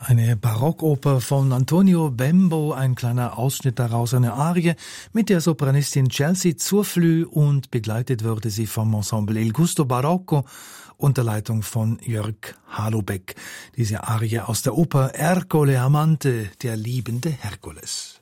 Eine Barockoper von Antonio Bembo, ein kleiner Ausschnitt daraus, eine Arie mit der Sopranistin Chelsea Zurflüh und begleitet wurde sie vom Ensemble Il Gusto Barocco unter Leitung von Jörg Halobeck. Diese Arie aus der Oper Ercole Amante, der liebende Herkules.